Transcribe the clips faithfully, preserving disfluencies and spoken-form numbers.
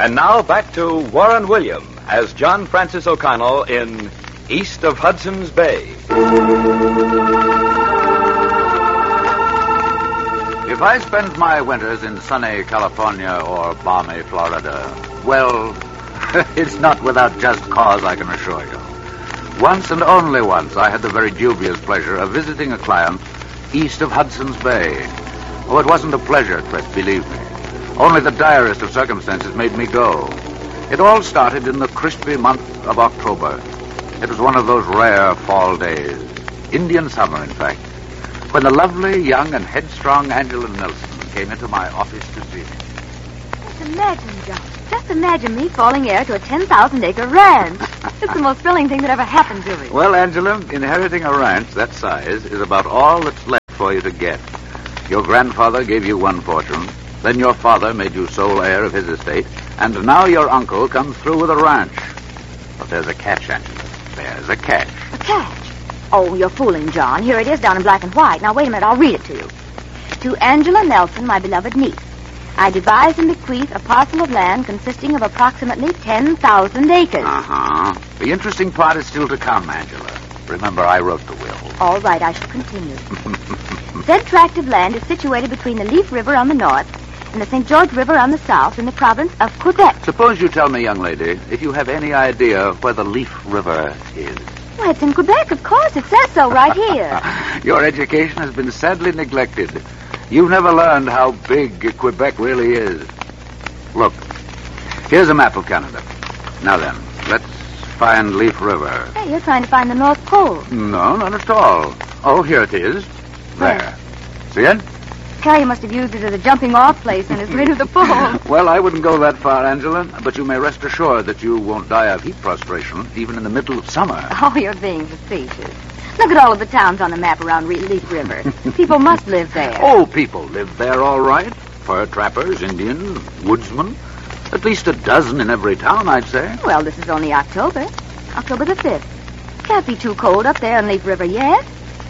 And now back to Warren William as John Francis O'Connell in East of Hudson's Bay. If I spend my winters in sunny California or balmy Florida, well, it's not without just cause, I can assure you. Once and only once, I had the very dubious pleasure of visiting a client east of Hudson's Bay. Oh, it wasn't a pleasure trip, believe me. Only the direst of circumstances made me go. It all started in the crispy month of October. It was one of those rare fall days, Indian summer, in fact, when the lovely, young, and headstrong Angela Nelson came into my office to see me. Just imagine, John. Just imagine me falling heir to a ten thousand acre ranch. It's the most thrilling thing that ever happened to me. Well, Angela, inheriting a ranch that size is about all that's left for you to get. Your grandfather gave you one fortune, then your father made you sole heir of his estate, and now your uncle comes through with a ranch. But there's a catch, Angela. There's a catch. A catch? Oh, you're fooling, John. Here it is down in black and white. Now, wait a minute. I'll read it to you. To Angela Nelson, my beloved niece, I devise and bequeath a parcel of land consisting of approximately ten thousand acres. Uh-huh. The interesting part is still to come, Angela. Remember, I wrote the will. All right, I shall continue. Said tract of land is situated between the Leaf River on the north and the Saint George River on the south in the province of Quebec. Suppose you tell me, young lady, if you have any idea where the Leaf River is. Well, it's in Quebec, of course. It says so right here. Your education has been sadly neglected. You've never learned how big Quebec really is. Look, here's a map of Canada. Now then, let's find Leaf River. Hey, you're trying to find the North Pole. No, not at all. Oh, here it is. There. See it? Carrier must have used it as a jumping-off place on his way to the pole. Well, I wouldn't go that far, Angela, but you may rest assured that you won't die of heat prostration, even in the middle of summer. Oh, you're being facetious. Look at all of the towns on the map around Re- Leaf River. People must live there. Oh, people live there, all right. Fur trappers, Indians, woodsmen. At least a dozen in every town, I'd say. Well, this is only October. October the fifth. Can't be too cold up there in Leaf River yet.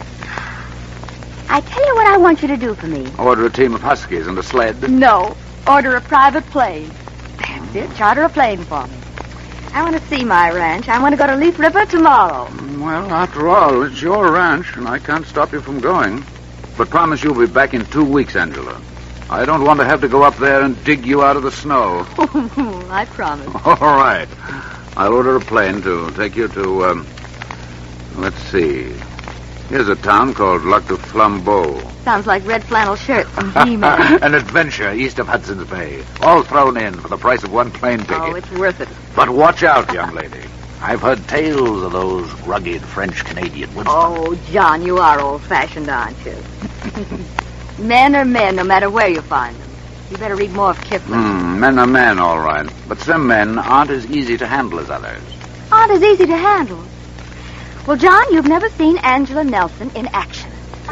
I tell you what I want you to do for me. Order a team of huskies and a sled. No. Order a private plane. That's it. Charter a plane for me. I want to see my ranch. I want to go to Leaf River tomorrow. Well, after all, it's your ranch, and I can't stop you from going. But promise you'll be back in two weeks, Angela. I don't want to have to go up there and dig you out of the snow. I promise. All right. I'll order a plane to take you to, um, let's see. Here's a town called Lac du Flambeau. Sounds like red flannel shirts from He-Man. An adventure east of Hudson's Bay. All thrown in for the price of one plane ticket. Oh, it's worth it. But watch out, young lady. I've heard tales of those rugged French-Canadian woodsmen. Oh, John, you are old-fashioned, aren't you? Men are men, no matter where you find them. You better read more of Kipling. Mm, men are men, all right. But some men aren't as easy to handle as others. Aren't as easy to handle? Well, John, you've never seen Angela Nelson in action.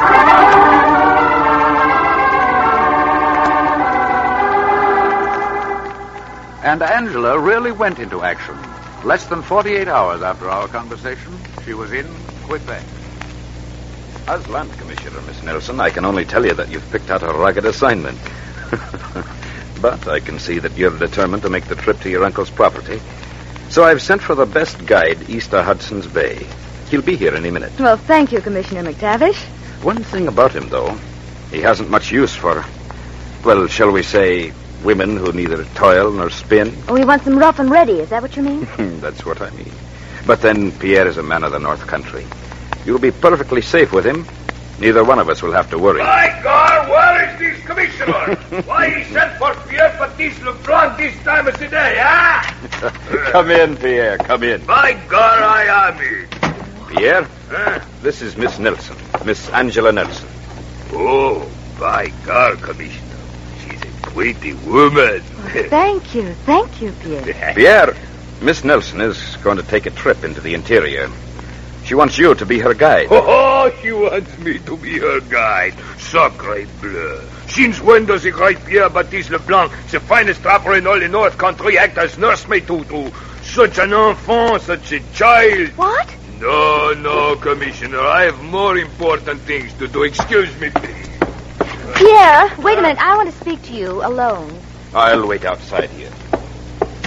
And Angela really went into action. Less than forty-eight hours after our conversation, she was in Quebec. As land commissioner, Miss Nelson, I can only tell you that you've picked out a rugged assignment. But I can see that you're determined to make the trip to your uncle's property. So I've sent for the best guide east of Hudson's Bay. He'll be here any minute. Well, thank you, Commissioner McTavish. One thing about him, though, he hasn't much use for, well, shall we say, women who neither toil nor spin. Oh, he wants them rough and ready. Is that what you mean? That's what I mean. But then Pierre is a man of the North Country. You'll be perfectly safe with him. Neither one of us will have to worry. My God, where is this commissioner? Why he sent for Pierre Baptiste Leblanc this time of the day, huh? Come in, Pierre, come in. My God, I am it. Pierre, Huh? this is Miss Nelson, Miss Angela Nelson. Oh, by God, Commissioner. She's a pretty woman. Thank you. Thank you, Pierre. Pierre, Miss Nelson is going to take a trip into the interior. She wants you to be her guide. Oh, she wants me to be her guide. Sacre bleu. Since when does the great Pierre Baptiste Leblanc, the finest trapper in all the North Country, act as nursemaid to, to such an enfant, such a child? What? No, no, Commissioner. I have more important things to do. Excuse me, please. Pierre, wait a minute. I want to speak to you alone. I'll wait outside here.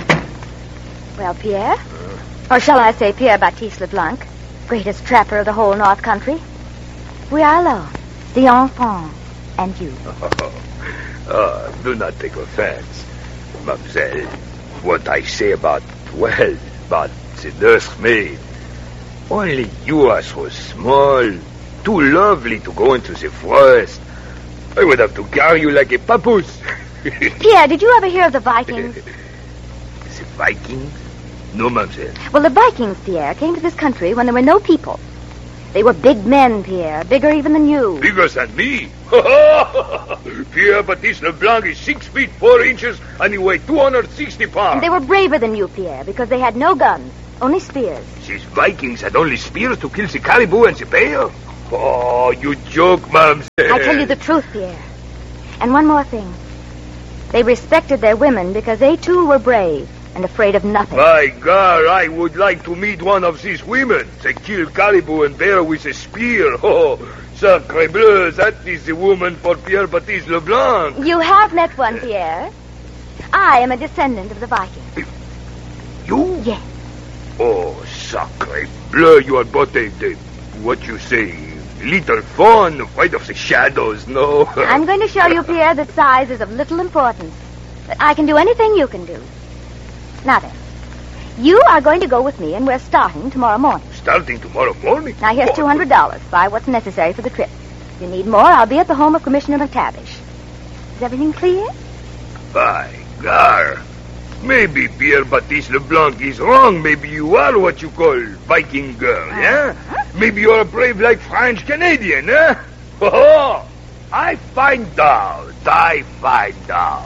Well, Pierre, or shall I say Pierre Baptiste Leblanc, greatest trapper of the whole North Country, we are alone, the enfant, and you. Oh, oh, do not take offense, mademoiselle. What I say about, well, about the nursemaid. Only you are so small, too lovely to go into the forest. I would have to carry you like a papoose. Pierre, did you ever hear of the Vikings? The Vikings? No, mademoiselle. Well, the Vikings, Pierre, came to this country when there were no people. They were big men, Pierre, bigger even than you. Bigger than me? Pierre Baptiste Leblanc is six feet four inches and he weighed two hundred sixty pounds. And they were braver than you, Pierre, because they had no guns, only spears. These Vikings had only spears to kill the caribou and the bear? Oh, you joke, mademoiselle. I tell you the truth, Pierre. And one more thing. They respected their women because they, too, were brave and afraid of nothing. My God, I would like to meet one of these women. They kill caribou and bear with a spear. Oh, sacre bleu, that is the woman for Pierre Baptiste Leblanc. You have met one, Pierre. I am a descendant of the Vikings. You? Yes. Oh, sacre bleu, you are but a, a, what you say, little fawn, afraid of the shadows, no? I'm going to show you, Pierre, that size is of little importance. That I can do anything you can do. Now then, you are going to go with me, and we're starting tomorrow morning. Starting tomorrow morning? Now, here's two hundred dollars. Buy what's necessary for the trip. If you need more, I'll be at the home of Commissioner McTavish. Is everything clear? By God. Maybe Pierre Baptiste Leblanc is wrong. Maybe you are what you call Viking girl, yeah? Uh-huh. Maybe you're a brave like French Canadian, eh? Oh, I find out. I find out.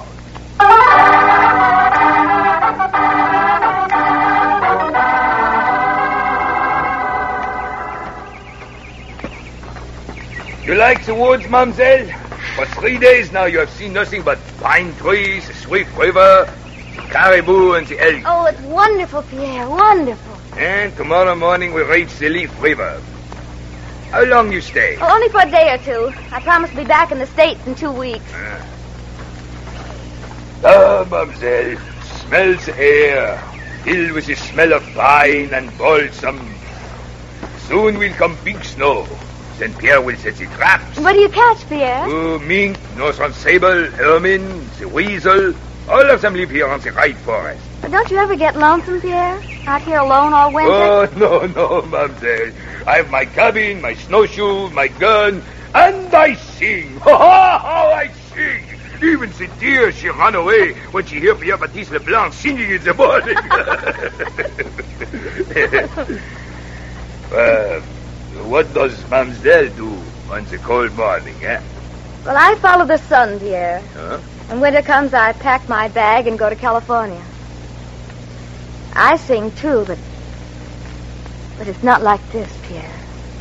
You like the woods, mademoiselle? For three days now you have seen nothing but pine trees, a swift river, caribou, and the elk. Oh, it's wonderful, Pierre, wonderful. And tomorrow morning we reach the Leaf River. How long you stay? Oh, only for a day or two. I promise to be back in the States in two weeks. Ah, oh, mademoiselle, smell the air, filled with the smell of pine and balsam. Soon will come big snow. Then Pierre will set the traps. What do you catch, Pierre? Oh, mink, northern sable, ermine, the weasel. All of them live here on the right forest. But don't you ever get lonesome, Pierre? Out here alone all winter? Oh, no, no, mademoiselle. I have my cabin, my snowshoe, my gun, and I sing. Ha ha, how I sing. Even the deer, she run away when she hear Pierre Baptiste Leblanc singing in the morning. uh, what does mademoiselle do on the cold morning, eh? Well, I follow the sun, Pierre. Huh? When winter comes, I pack my bag and go to California. I sing, too, but... But it's not like this, Pierre.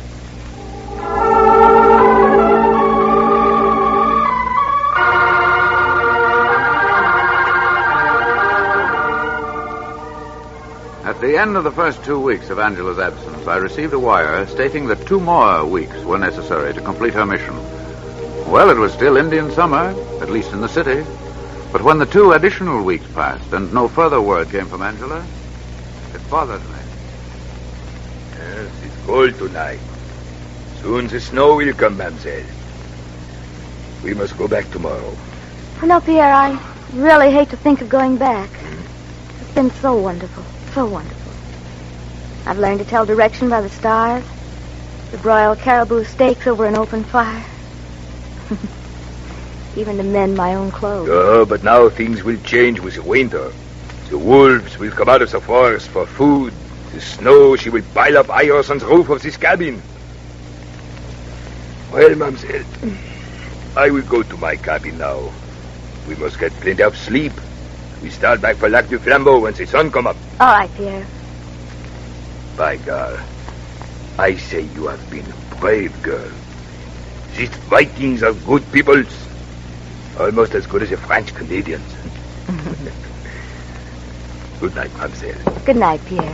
At the end of the first two weeks of Angela's absence, I received a wire stating that two more weeks were necessary to complete her mission. Well, it was still Indian summer, at least in the city. But when the two additional weeks passed and no further word came from Angela, it bothered me. Yes, it's cold tonight. Soon the snow will come, mademoiselle. We must go back tomorrow. Oh, no, Pierre, I really hate to think of going back. It's been so wonderful, so wonderful. I've learned to tell direction by the stars, to broil caribou steaks over an open fire. Even to mend my own clothes. Oh, but now things will change with the winter. The wolves will come out of the forest for food. The snow, she will pile up iron on the roof of this cabin. Well, mademoiselle, I will go to my cabin now. We must get plenty of sleep. We start back for Lac du Flambeau when the sun come up. All right, Pierre. By God, I say you have been a brave girl. These Vikings are good peoples. Almost as good as the French Canadians. Good night, mademoiselle. Good night, Pierre.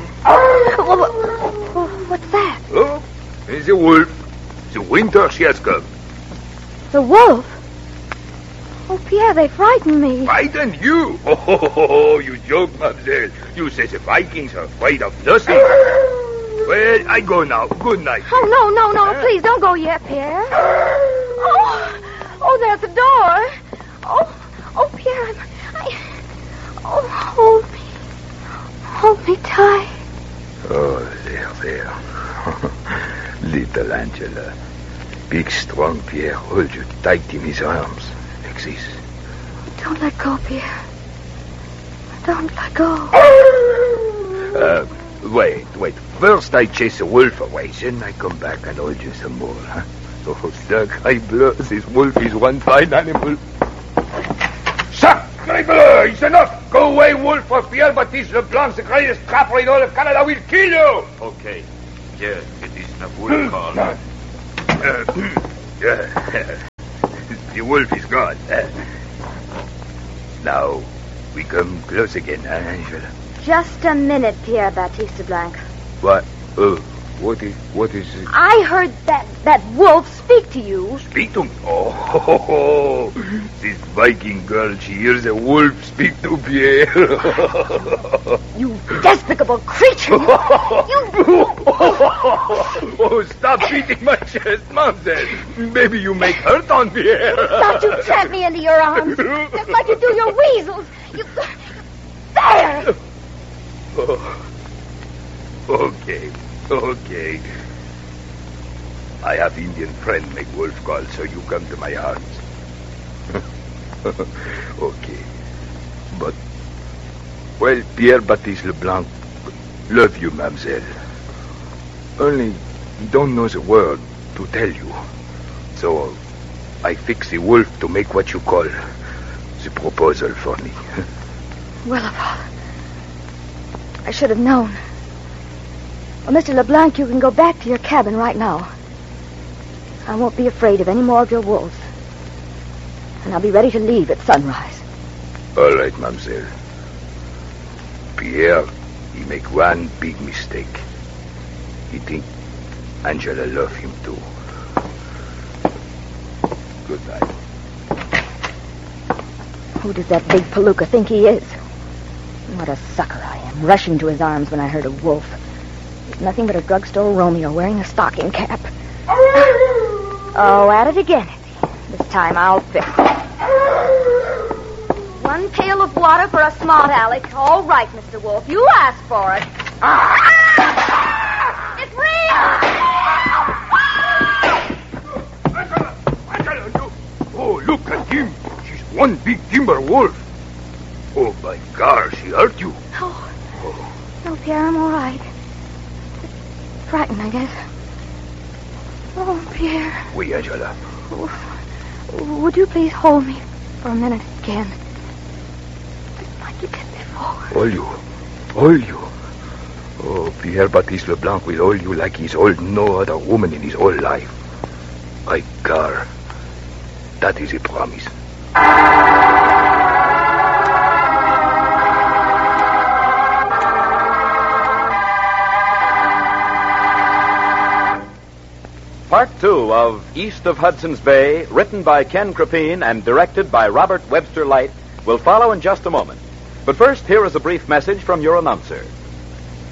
Oh, what's that? Oh, it's a wolf. The winter she has come. The wolf? Oh, Pierre, they frightened me. Frighten you? Oh, ho, ho, ho, you joke, mademoiselle. You say the Vikings are afraid of nothing. Well, I go now. Good night. Oh, no, no, no. Please, don't go yet, Pierre. Oh, oh, there's the door. Oh, oh, Pierre, I'm... I... Oh, hold me. Hold me tight. Oh, there, there. Little Angela. Big, strong Pierre holds you tight in his arms. Like this. Don't let go, Pierre. Don't let go. Uh, wait, wait. First I chase the wolf away, then I come back and hold you some more, huh? Oh, sacre bleu, this wolf is one fine animal. Sacre bleu, it's enough. Go away, wolf, or Pierre-Baptiste Leblanc, the greatest trapper in all of Canada, will kill you. Okay. Yes, it is the wolf call. Uh, yeah. The wolf is gone. Uh, now, we come close again, huh, Angela? Just a minute, Pierre Baptiste Blanc. What? Oh, what is, what is it? I heard that, that wolf speak to you. Speak to me? Oh, ho, ho, ho. This Viking girl, she hears a wolf speak to Pierre. You despicable creature. You... Oh, stop beating my chest, Mademoiselle. Maybe you make hurt on Pierre. Thought you trapped me into your arms. Just like you do your weasels. You... There! Oh. Okay, okay. I have Indian friend make wolf call, so you come to my arms. Okay. But, well, Pierre-Baptiste Leblanc love you, mademoiselle. Only he don't know the word to tell you. So I fix the wolf to make what you call the proposal for me. Well, Father, I should have known. Well, Mister LeBlanc, you can go back to your cabin right now. I won't be afraid of any more of your wolves. And I'll be ready to leave at sunrise. All right, mademoiselle. Pierre, he make one big mistake. He think Angela love him too. Good night. Who does that big palooka think he is? What a sucker I am, rushing to his arms when I heard a wolf. He's nothing but a drugstore Romeo wearing a stocking cap. Oh, at it again. This time I'll fix it. One pail of water for a smart aleck. All right, Mister Wolf. You asked for it. It's real! Angela! Angela, you... Oh, look at him. She's one big timber wolf. Oh, my God, she hurt you. Oh. Oh. No, Pierre, I'm all right. Just frightened, I guess. Oh, Pierre. Oui, Angela. Oh, would you please hold me for a minute again? Just like you did before. Hold you. Hold you. Oh, Pierre-Baptiste Leblanc will hold you like he's hold no other woman in his whole life. My God. That is a promise. Part two of East of Hudson's Bay, written by Ken Crepine and directed by Robert Webster Light, will follow in just a moment. But first, here is a brief message from your announcer.